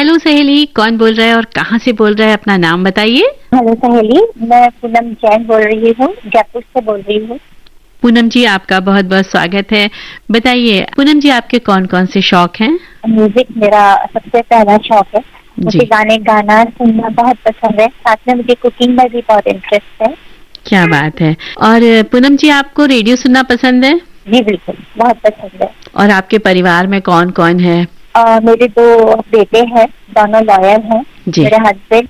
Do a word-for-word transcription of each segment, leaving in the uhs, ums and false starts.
Hello सहेली, कौन बोल रहा है और कहाँ से बोल रहा है? अपना नाम बताइए। हेलो सहेली, मैं पूनम जैन बोल रही हूँ, जयपुर से बोल रही हूँ। पूनम जी, आपका बहुत बहुत स्वागत है। बताइए पूनम जी, आपके कौन कौन से शौक हैं? म्यूजिक मेरा सबसे पहला शौक है। मुझे गाने गाना सुनना बहुत पसंद है, साथ में मुझे कुकिंग में भी बहुत इंटरेस्ट है। क्या बात है। और पूनम जी, आपको रेडियो सुनना पसंद है? जी बिल्कुल, बहुत पसंद है। और आपके परिवार में कौन कौन है? आ, मेरे दो बेटे हैं, दोनों लॉयर हैं। मेरे हस्बैंड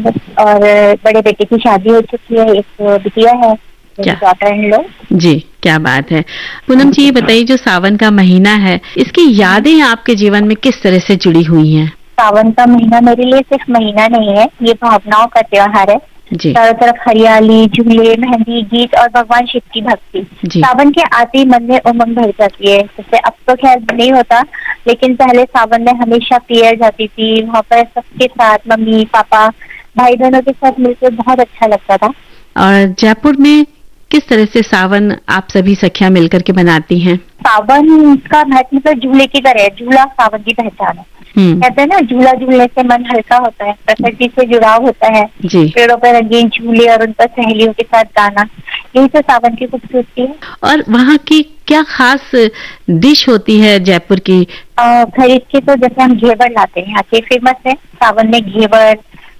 और बड़े बेटे की शादी हो चुकी है, एक बिटिया है, डॉटर इन लॉ। जी, क्या बात है। पूनम जी, ये बताइए, जो सावन का महीना है, इसकी यादें आपके जीवन में किस तरह से जुड़ी हुई हैं? सावन का महीना मेरे लिए सिर्फ महीना नहीं है, ये भावनाओं का त्योहार है। चारों तरफ हरियाली, झूले, मेहंदी, गीत और भगवान शिव की भक्ति। सावन के आते ही मन में उमंग भर जाती है। जैसे अब तो खैर नहीं होता, लेकिन पहले सावन में हमेशा पियर जाती थी, वहाँ पर सबके साथ, मम्मी पापा भाई बहनों के साथ मिलकर बहुत अच्छा लगता था। और जयपुर में किस तरह से सावन आप सभी सखियां मिलकर के मनाती हैं? सावन का महत्व मतलब झूले की तरह है, झूला सावन की पहचान है। कहते हैं ना, झूला झूलने से मन हल्का होता है, प्रकृति से जुड़ाव होता है। पेड़ों पर रंगीन झूले और उन पर सहेलियों के साथ गाना, यही तो सावन की खूबसूरती है। और वहाँ की क्या खास डिश होती है जयपुर की? खरीद के तो जैसे हम घेवर लाते हैं, यहाँ के फेमस है सावन में घेवर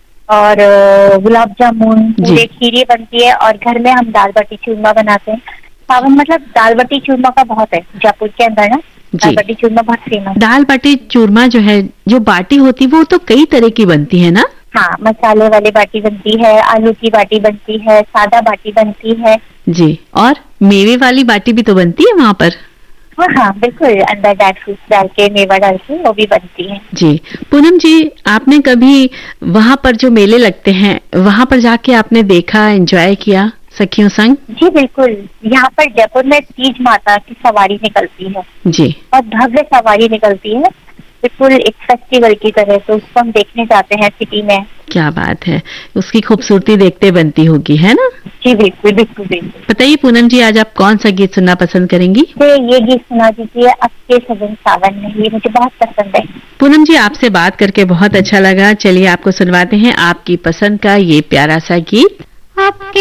और गुलाब जामुन, पूरे खीरी बनती है, और घर में हम दाल बाटी चूरमा बनाते हैं। सावन मतलब दाल बाटी चूरमा का बहुत है जयपुर के अंदर ना, दाल बाटी चूरमा बहुत फेमस। दाल बाटी चूरमा जो है, जो बाटी होती है वो तो कई तरह की बनती है ना? हाँ, मसाले वाली बाटी बनती है, आलू की बाटी बनती है, सादा बाटी बनती है। जी, और मेवे वाली बाटी भी तो बनती है वहाँ पर? हाँ हाँ बिल्कुल, अंदर ड्राई फ्रूट्स डाल के, मेवा डाल के वो भी बनती है। जी पूनम जी, आपने कभी वहाँ पर जो मेले लगते हैं, वहाँ पर जाके आपने देखा, एंजॉय किया सखियों संग? जी बिल्कुल, यहाँ पर जयपुर में तीज माता की सवारी निकलती है जी, और भव्य सवारी निकलती है, बिल्कुल एक फेस्टिवल की तरह, तो उसको हम देखने जाते हैं सिटी में। क्या बात है, उसकी खूबसूरती देखते बनती होगी, है ना? जी बिल्कुल बिल्कुल बिल्कुल। बताइए पूनम जी, आज आप कौन सा गीत सुनना पसंद करेंगी? ये गीत सुना दीजिए, अब के सजन सावन में, ये मुझे बहुत पसंद है। पूनम जी, आपसे बात करके बहुत अच्छा लगा। चलिए आपको सुनवाते हैं आपकी पसंद का ये प्यारा सा गीत। आपके